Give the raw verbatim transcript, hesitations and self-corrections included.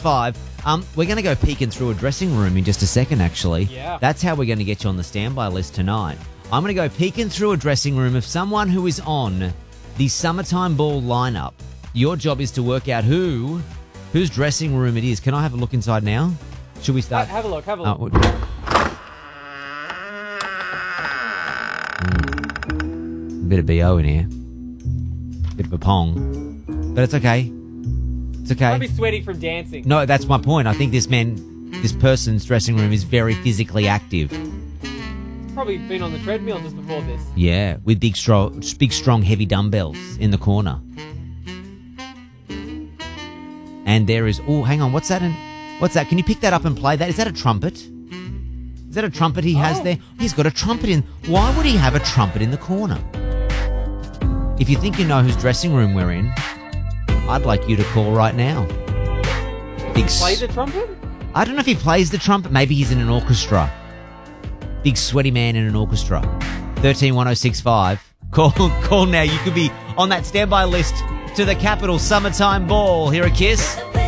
five. Um, we're going to go peeking through a dressing room in just a second, actually. Yeah. That's how we're going to get you on the standby list tonight. I'm going to go peeking through a dressing room of someone who is on the Summertime Ball lineup. Your job is to work out who, whose dressing room it is. Can I have a look inside now? Should we start? Ha- have a look, have a look. Oh, mm. Bit of B O in here. Bit of a pong. But it's okay. It's okay. I'll be sweating from dancing. No, that's my point. I think this man, this person's dressing room is very physically active. Probably been on the treadmill just before this. Yeah, with big, strong, big, strong, heavy dumbbells in the corner. And there is... Oh, hang on. What's that? In, what's that? Can you pick that up and play that? Is that a trumpet? Is that a trumpet he has Oh. there? He's got a trumpet in... Why would he have a trumpet in the corner? If you think you know whose dressing room we're in, I'd like you to call right now. Big s- Play the trumpet? I don't know if he plays the trumpet. Maybe he's in an orchestra. Big sweaty man in an orchestra. thirteen one oh six five. Call, call now. You could be on that standby list to the Capital Summertime Ball. Here a Kiss.